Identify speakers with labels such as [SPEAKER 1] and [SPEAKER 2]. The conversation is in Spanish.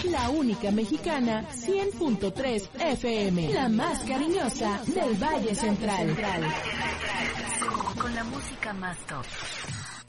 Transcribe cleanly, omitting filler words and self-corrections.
[SPEAKER 1] La única mexicana, 100.3 FM. La más cariñosa del Valle Central.
[SPEAKER 2] Con la música más top.